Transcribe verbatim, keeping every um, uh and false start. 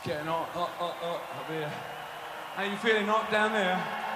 getting hot, hot, hot, hot up here. How you feeling hot down there?